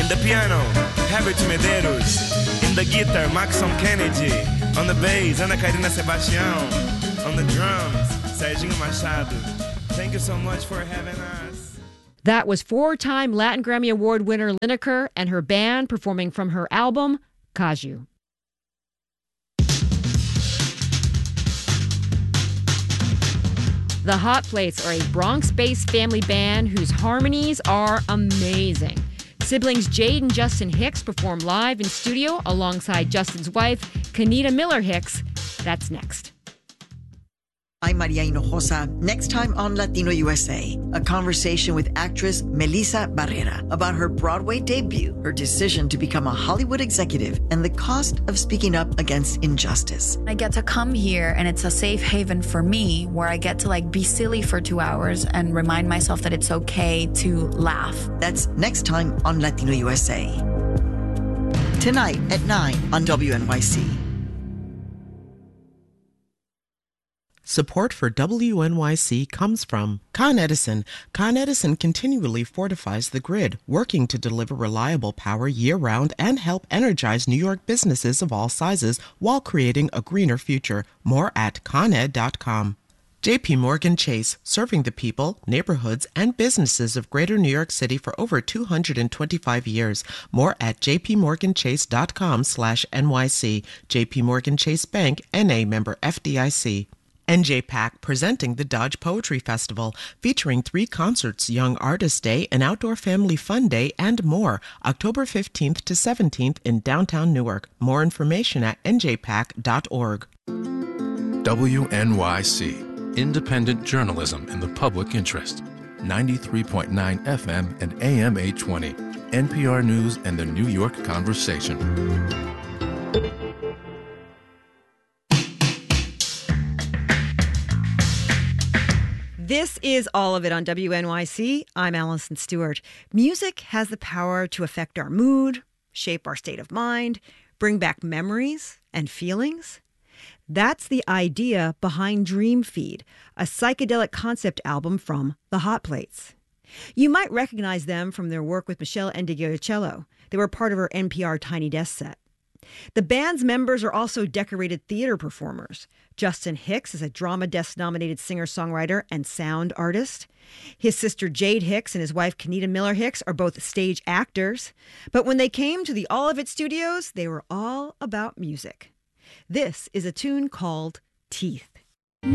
In the piano, Herbert Medeiros. In the guitar, Maxon Kennedy. On the bass, Ana Karina Sebastião. On the drums, Serginho Machado. Thank you so much for having us. That was 4-time Latin Grammy Award winner Lineker and her band performing from her album, Caju. The Hot Plates are a Bronx-based family band whose harmonies are amazing. Siblings Jade and Justin Hicks perform live in studio alongside Justin's wife, Kenita Miller Hicks. That's next. I'm Maria Hinojosa. Next time on Latino USA, a conversation with actress Melissa Barrera about her Broadway debut, her decision to become a Hollywood executive, and the cost of speaking up against injustice. I get to come here and it's a safe haven for me where I get to be silly for 2 hours and remind myself that it's okay to laugh. That's next time on Latino USA. Tonight at 9 on WNYC. Support for WNYC comes from Con Edison. Con Edison continually fortifies the grid, working to deliver reliable power year-round and help energize New York businesses of all sizes while creating a greener future. More at coned.com. JP Morgan Chase, serving the people, neighborhoods, and businesses of Greater New York City for over 225 years. More at jpmorganchase.com/NYC. JP Morgan Chase Bank, N.A. member FDIC. NJPAC presenting the Dodge Poetry Festival, featuring 3 concerts, Young Artist Day, an outdoor family fun day, and more, October 15th to 17th in downtown Newark. More information at njpac.org. WNYC, independent journalism in the public interest. 93.9 FM and AM 820. NPR News and the New York Conversation. This is All of It on WNYC. I'm Allison Stewart. Music has the power to affect our mood, shape our state of mind, bring back memories and feelings. That's the idea behind Dream Feed, a psychedelic concept album from the Hot Plates. You might recognize them from their work with Michelle Ndegeocello. They were part of her NPR Tiny Desk set. The band's members are also decorated theater performers. Justin Hicks is a Drama Desk-nominated singer-songwriter and sound artist. His sister Jade Hicks and his wife Kenita Miller Hicks are both stage actors. But when they came to the All of It studios, they were all about music. This is a tune called Teeth.